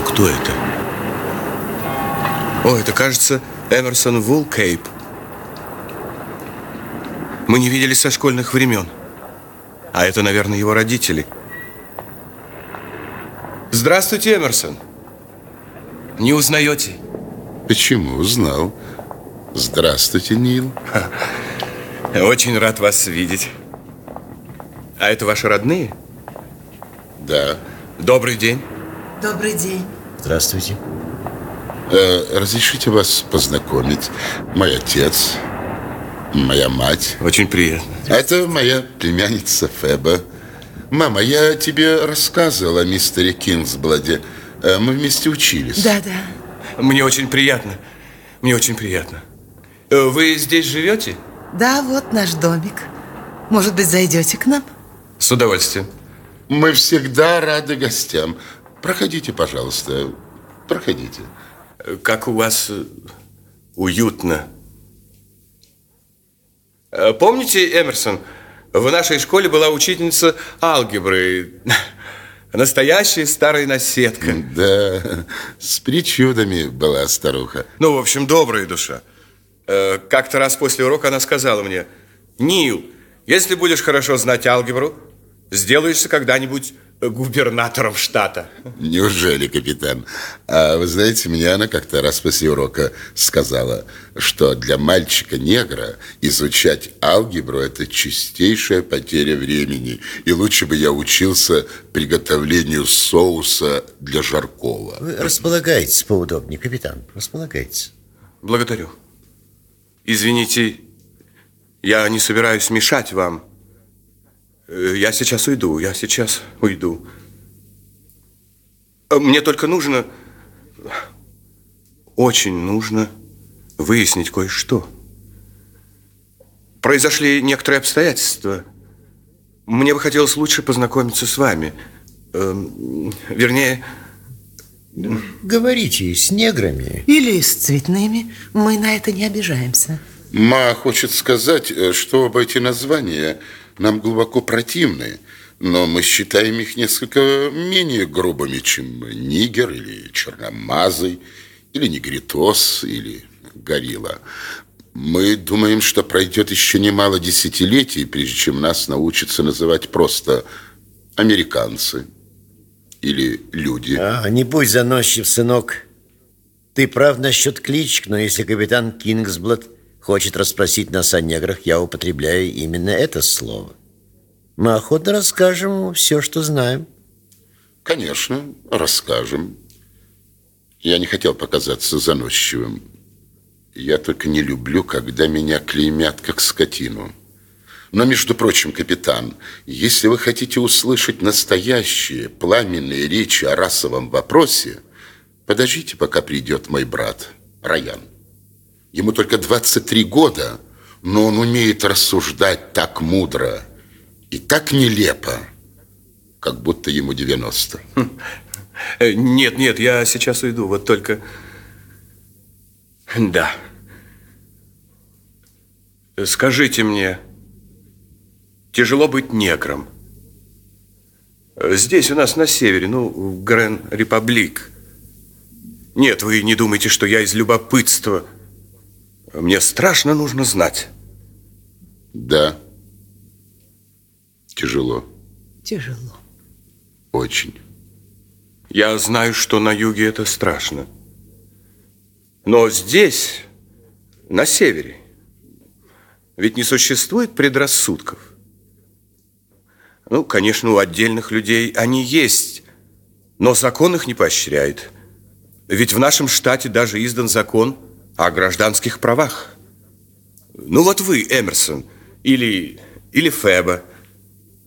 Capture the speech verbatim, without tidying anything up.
кто это? О, это, кажется, Эмерсон Вулкейп. Мы не виделись со школьных времен. А это, наверное, его родители. Здравствуйте, Эмерсон. Не узнаете? Почему? Узнал. Здравствуйте, Нил. Очень рад вас видеть. А это ваши родные? Да. Добрый день. Добрый день. Здравствуйте. Э, разрешите вас познакомить. Мой отец, моя мать. Очень приятно. Это моя племянница Феба. Мама, я тебе рассказывал о мистере Кингсбладе. Мы вместе учились. Да, да. Мне очень приятно. Мне очень приятно. Вы здесь живете? Да, вот наш домик. Может быть, зайдете к нам? С удовольствием. Мы всегда рады гостям. Проходите, пожалуйста. Проходите. Как у вас уютно. Помните, Эмерсон, в нашей школе была учительница алгебры. Настоящая старая наседка. Да, с причудами была старуха. Ну, в общем, добрая душа. Как-то раз после урока она сказала мне: Нил, если будешь хорошо знать алгебру, сделаешься когда-нибудь губернатором штата. Неужели, капитан? А вы знаете, мне она как-то раз после урока сказала, что для мальчика-негра изучать алгебру – это чистейшая потеря времени. И лучше бы я учился приготовлению соуса для жаркого. Вы располагайтесь поудобнее, капитан. Располагайтесь. Благодарю. Извините, я не собираюсь мешать вам. Я сейчас уйду, я сейчас уйду. Мне только нужно, очень нужно выяснить кое-что. Произошли некоторые обстоятельства. Мне бы хотелось лучше познакомиться с вами. Эм, вернее... Говорите, с неграми. Или с цветными. Мы на это не обижаемся. Ма хочет сказать, что оба эти названия нам глубоко противны, но мы считаем их несколько менее грубыми, чем нигер или черномазый, или негритос, или горилла. Мы думаем, что пройдет еще немало десятилетий, прежде чем нас научатся называть просто американцы или люди. А, не будь заносчив, сынок. Ты прав насчет кличек, но если капитан Кингсблад хочет расспросить нас о неграх, я употребляю именно это слово. Мы охотно расскажем все, что знаем. Конечно, расскажем. Я не хотел показаться заносчивым. Я только не люблю, когда меня клеймят как скотину. Но, между прочим, капитан, если вы хотите услышать настоящие пламенные речи о расовом вопросе, подождите, пока придет мой брат Райан. Ему только двадцать три года, но он умеет рассуждать так мудро и так нелепо, как будто ему девяносто. Нет, нет, я сейчас уйду, вот только... Да. Скажите мне, тяжело быть негром? Здесь у нас на севере, ну, в Грен-Репаблик. Нет, вы не думайте, что я из любопытства... Мне страшно нужно знать. Да. Тяжело. Тяжело. Очень. Я знаю, что на юге это страшно. Но здесь, на севере, ведь не существует предрассудков. Ну, конечно, у отдельных людей они есть, но закон их не поощряет. Ведь в нашем штате даже издан закон о гражданских правах. Ну вот вы, Эмерсон, или, или Феба,